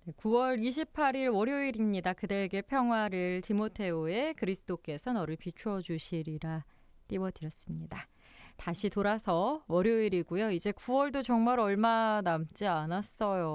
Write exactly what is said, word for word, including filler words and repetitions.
구월 이십팔일 월요일입니다. 그대에게 평화를 디모테오의 그리스도께서 너를 비추어 주시리라 띄워드렸습니다. 다시 돌아서 월요일이고요. 이제 구월도 정말 얼마 남지 않았어요.